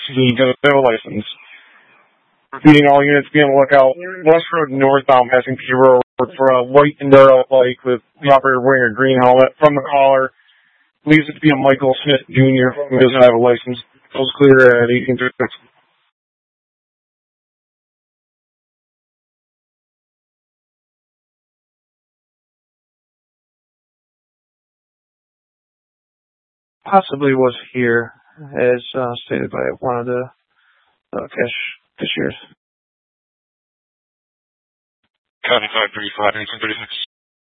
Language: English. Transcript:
He doesn't have a license. Repeating, all units be on the lookout. West Road northbound passing P Road for a white Enduro bike with the operator wearing a green helmet. From the caller, believes it to be a Michael Smith Jr. who doesn't have a license. Goes clear at 1836. Possibly was here, as stated by one of the cashiers. Copy 535, 1836.